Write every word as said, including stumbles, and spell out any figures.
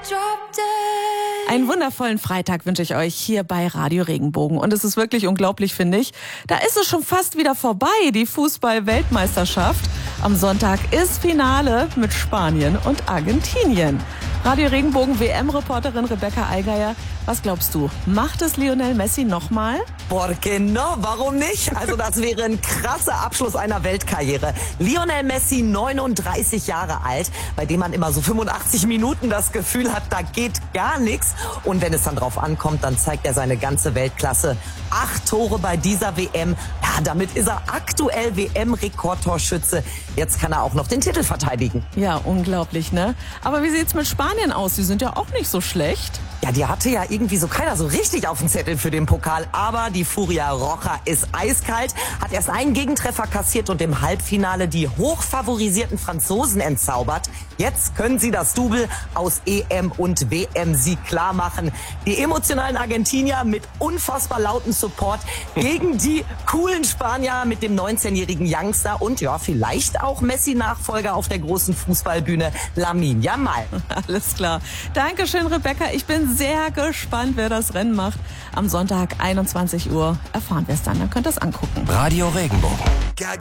Einen wundervollen Freitag wünsche ich euch hier bei Radio Regenbogen. Und es ist wirklich unglaublich, finde ich. Da ist es schon fast wieder vorbei, die Fußball-Weltmeisterschaft. Am Sonntag ist Finale mit Spanien und Argentinien. Radio Regenbogen W M-Reporterin Rebecca Allgeier, was glaubst du, macht es Lionel Messi nochmal? ¿Por qué no? Warum nicht? Also das wäre ein krasser Abschluss einer Weltkarriere. Lionel Messi, neununddreißig Jahre alt, bei dem man immer so fünfundachtzig Minuten das Gefühl hat, da geht gar nichts. Und wenn es dann drauf ankommt, dann zeigt er seine ganze Weltklasse. Acht Tore bei dieser W M. Ja, damit ist er aktuell W M-Rekordtorschütze. Jetzt kann er auch noch den Titel verteidigen. Ja, unglaublich, ne? Aber wie sieht's mit Spanien aus? Die sind ja auch nicht so schlecht. Ja, die hatte ja irgendwie so keiner so richtig auf dem Zettel für den Pokal. Aber die Furia Roja ist eiskalt, hat erst einen Gegentreffer kassiert und im Halbfinale die hochfavorisierten Franzosen entzaubert. Jetzt können sie das Double aus E M und W M-Sieg klar machen. Die emotionalen Argentinier mit unfassbar lautem Support gegen die coolen Spanier mit dem neunzehnjährigen Youngster und ja, vielleicht auch Messi-Nachfolger auf der großen Fußballbühne, Lamine Yamal. Alles klar. Dankeschön, Rebecca. Ich bin sehr gespannt, wer das Rennen macht. Am Sonntag, einundzwanzig Uhr, erfahren wir es dann. Dann könnt ihr es angucken. Radio Regenbogen.